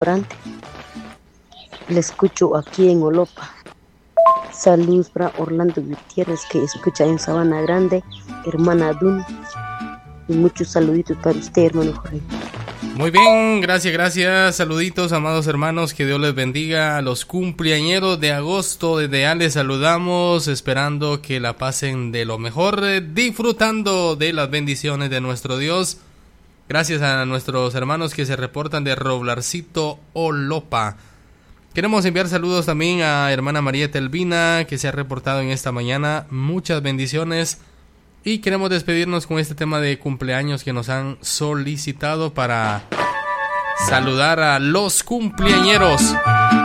Grande. Le escucho aquí en Olopa. Saludos para Orlando Gutiérrez, que escucha en Sabana Grande, hermana Dun. Y muchos saluditos para usted, hermano Jorge. Muy bien, gracias. Saluditos, amados hermanos, que Dios les bendiga. A los cumpleañeros de agosto, desde ya les saludamos, esperando que la pasen de lo mejor, disfrutando de las bendiciones de nuestro Dios. Gracias a nuestros hermanos que se reportan de Roblarcito, Olopa. Queremos enviar saludos también a hermana Marieta Elvina, que se ha reportado en esta mañana. Muchas bendiciones. Y queremos despedirnos con este tema de cumpleaños que nos han solicitado para saludar a los cumpleañeros.